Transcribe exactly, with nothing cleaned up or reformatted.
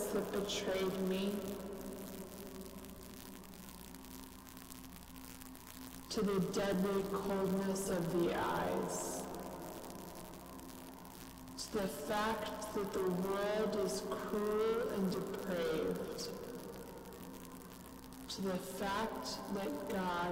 that betrayed me, to the deadly coldness of the eyes, to the fact that the world is cruel and depraved, to the fact that God